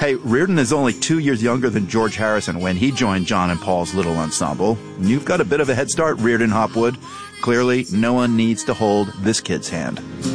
Hey, Reardon is only 2 years younger than George Harrison when he joined John and Paul's little ensemble. You've got a bit of a head start, Reardon Hopwood. Clearly, no one needs to hold this kid's hand.